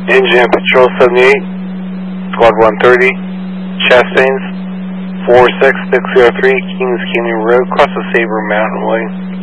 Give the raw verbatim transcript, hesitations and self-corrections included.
Engine Patrol seventy-eight, Squad one thirty, Chastains, four six six zero three, Kings Canyon Road, across the Sabre Mountain Way.